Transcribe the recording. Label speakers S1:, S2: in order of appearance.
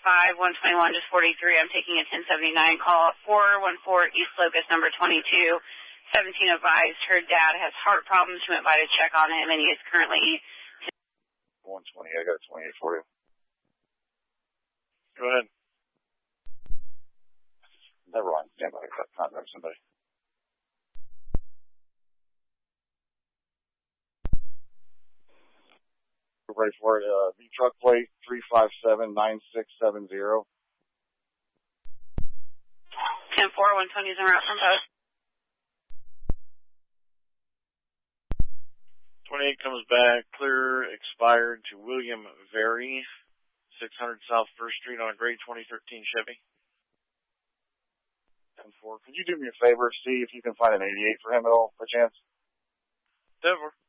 S1: 121, just 43. I'm taking a 1079 call at 414 East Locust, number 22. 17 advised her dad has heart problems. She went by to check on him, and he is currently
S2: 120. I got a 28 for you.
S3: Go ahead.
S2: Never mind. Stand by. Contact somebody. We're ready for it. The truck plate 3579670.
S1: 10-4, 120 is en route from both.
S3: 28 comes back, clear, expired to William Very, 600 South 1st Street on a gray 2013 Chevy.
S2: 10-4. Could you do me a favor? See if you can find an 88 for him at all, by chance?
S3: Denver.